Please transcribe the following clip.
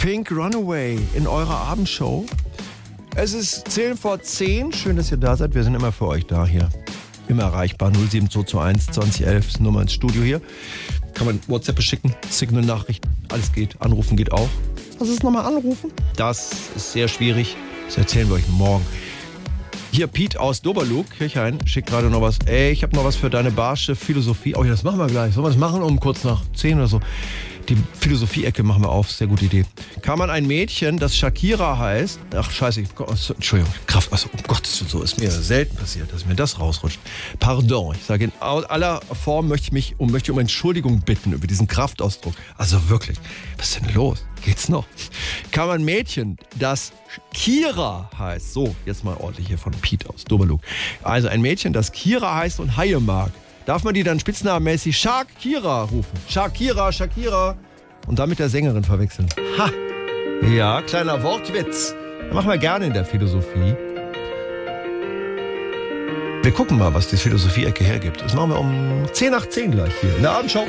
Pink Runaway in eurer Abendshow. Es ist 10:10. Schön, dass ihr da seid. Wir sind immer für euch da hier. Immer erreichbar. 07221 2011 ist Nummer ins Studio hier. Kann man WhatsApp beschicken, Signal-Nachrichten, alles geht. Anrufen geht auch. Was ist nochmal anrufen? Das ist sehr schwierig. Das erzählen wir euch morgen. Hier Piet aus Doberlug, Kirchhain, schickt gerade noch was. Ey, ich habe noch was für deine barsche Philosophie. Oh ja, das machen wir gleich. Sollen wir das machen um kurz nach 10 oder so? Die Philosophie-Ecke machen wir auf. Sehr gute Idee. Kann man ein Mädchen, das Shakira heißt... Ach, scheiße. Entschuldigung. Kraft. Also, um Gottes Willen, so ist mir selten passiert, dass mir das rausrutscht. Pardon. Ich sage in aller Form möchte um Entschuldigung bitten über diesen Kraftausdruck. Also wirklich. Was ist denn los? Geht's noch? Kann man ein Mädchen, das Kira heißt... So, jetzt mal ordentlich hier von Piet aus Doberlug. Also ein Mädchen, das Kira heißt und Haie mag. Darf man die dann spitznamenmäßig Shakira rufen? Shakira. Und damit der Sängerin verwechseln. Ha! Ja, kleiner Wortwitz. Das machen wir gerne in der Philosophie. Wir gucken mal, was die Philosophie-Ecke hergibt. Das machen wir um 10 nach 10 gleich hier in der Abendschau.